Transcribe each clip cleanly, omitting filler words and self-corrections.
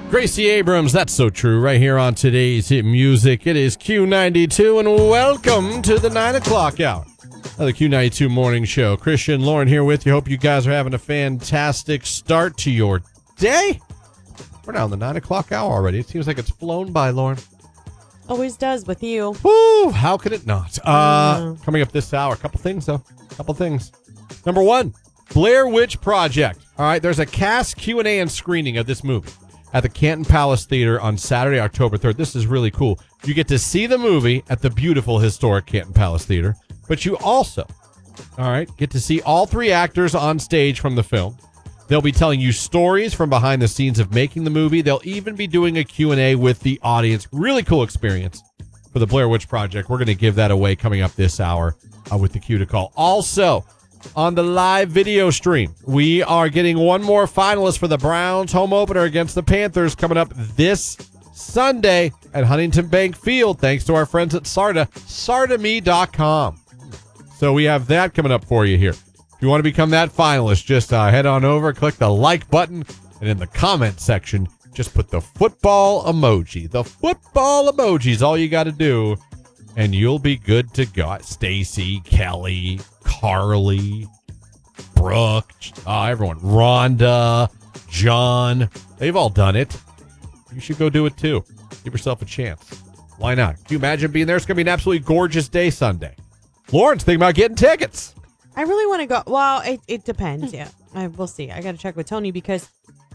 Gracie Abrams, that's so true, right here on today's Hit Music. It is Q92, and welcome to the 9 o'clock hour of the Q92 Morning Show. Christian, Lauren here with you. Hope you guys are having a fantastic start to your day. We're now in the 9 o'clock hour already. It seems like it's flown by, Lauren. Always does with you. Woo! How could it not? Coming up this hour, a couple things, though. Number one, Blair Witch Project. All right, there's a cast Q&A and screening of this movie at the Canton Palace Theater on Saturday, October 3rd. This is really cool. You get to see the movie at the beautiful, historic Canton Palace Theater, but you also, all right, get to see all three actors on stage from the film. They'll be telling you stories from behind the scenes of making the movie. They'll even be doing a Q&A with the audience. Really cool experience for the Blair Witch Project. We're going to give that away coming up this hour with the cue to call. Also, on the live video stream, we are getting one more finalist for the Browns home opener against the Panthers coming up this Sunday at Huntington Bank Field, thanks to our friends at Sarda, sardame.com. So we have that coming up for you here. If you want to become that finalist, just head on over, click the like button, and in the comment section, just put the football emoji. The football emoji is all you got to do, and you'll be good to go. Stacy, Kelly, Carly, Brooke, everyone, Rhonda, John, they've all done it. You should go do it too. Give yourself a chance. Why not? Can you imagine being there? It's going to be an absolutely gorgeous day Sunday. Lauren's thinking about getting tickets. I really want to go. Well, it depends. Yeah, we'll see. I got to check with Tony because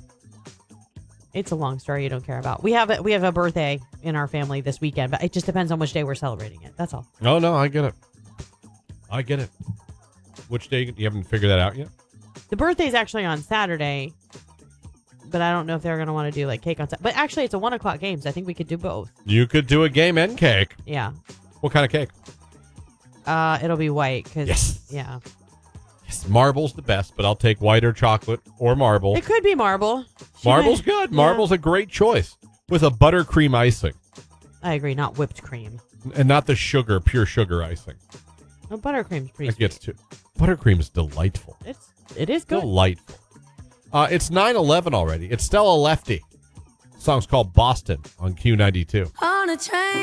it's a long story you don't care about. We have a birthday in our family this weekend, but it just depends on which day we're celebrating it. That's all. Oh, no, I get it. Which day? You haven't figured that out yet? The birthday's actually on Saturday, but I don't know if they're going to want to do like cake on Saturday. But actually, it's a 1 o'clock game, so I think we could do both. You could do a game and cake. Yeah. What kind of cake? It'll be white. Yes. Yeah. Yes, marble's the best, but I'll take white or chocolate or marble. It could be marble. Marble's good. Yeah. Marble's a great choice with a buttercream icing. I agree, not whipped cream. And not the pure sugar icing. Oh, buttercream's pretty sweet. Gets too. Buttercream is delightful. It is good. Delightful. It's 9/11 already. It's Stella Lefty. The song's called Boston on Q92. On a train.